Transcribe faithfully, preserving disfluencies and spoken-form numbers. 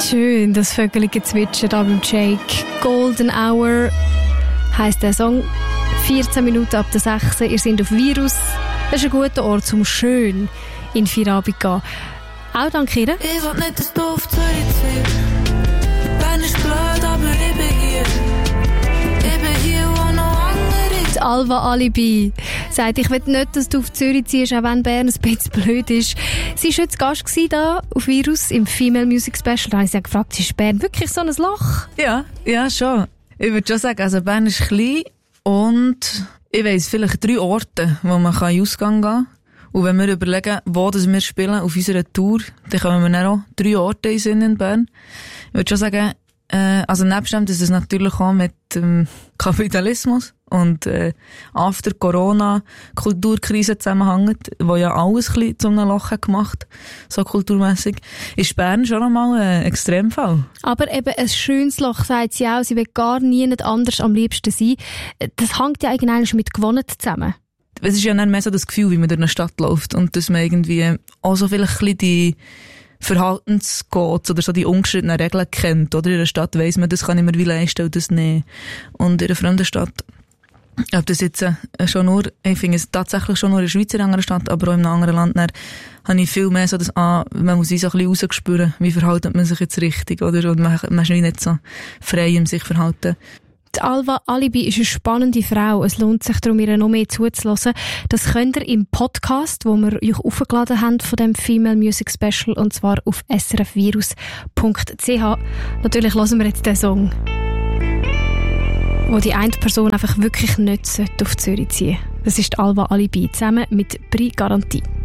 Schön, das vögelige Zwitschern da beim Jake. Golden Hour heisst der Song. vierzehn Minuten ab der sechs. Ihr seid auf Virus. Das ist ein guter Ort, um schön in Feierabend zu gehen. Auch dank ihr. Ich will nicht, dass du auf Zürich ziehst. Bern ist blöd, aber ich bin hier. Ich bin hier, wo noch andere. Die Alva Alibi sagt, ich will nicht, dass du auf Zürich ziehst, auch wenn Bern ein bisschen blöd ist. Sie war heute Gast hier auf Virus im Female Music Special. Da habe ich sie gefragt, ist Bern wirklich so ein Loch? Ja, ja, schon. Ich würde schon sagen, also Bern ist klein und ich weiss vielleicht drei Orte, wo man in Ausgang gehen kann. Und wenn wir überlegen, wo das wir spielen auf unserer Tour, dann kommen wir dann auch drei Orte in Sinn in Bern. Ich würde schon sagen, äh, also nebst dem, dass es natürlich auch mit ähm, Kapitalismus und äh, after Corona Kulturkrise zusammenhängt, wo ja alles ein bisschen zu einem Loch gemacht, so kulturmässig, ist Bern schon einmal ein Extremfall. Aber eben ein schönes Loch, sagt sie auch, sie will gar nie nicht anders am liebsten sein. Das hängt ja eigentlich mit gewonnen zusammen. Es ist ja nicht mehr so das Gefühl, wie man durch eine Stadt läuft und dass man irgendwie auch so vielleicht ein bisschen die Verhaltenscodes oder so die ungeschriebenen Regeln kennt. Oder in einer Stadt weiss man, das kann ich mir wie leisten und das nicht. Und in einer fremden Stadt, ob das jetzt äh, schon nur, ich finde es tatsächlich schon nur in der Schweiz in einer anderen Stadt, aber auch in einem anderen Land, dann habe ich viel mehr so das, ah, man muss sich so ein bisschen rausspüren, wie verhaltet man sich jetzt richtig, oder? Und man, man ist nicht so frei im sich verhalten. Die Alva Alibi ist eine spannende Frau. Es lohnt sich darum, ihr noch mehr zuzuhören. Das könnt ihr im Podcast, wo wir euch aufgeladen haben von dem Female Music Special, und zwar auf s r f virus punkt c h. Natürlich hören wir jetzt den Song, wo die eine Person einfach wirklich nicht auf Zürich ziehen sollte. Das ist die Alva Alibi zusammen mit Prix Garantie.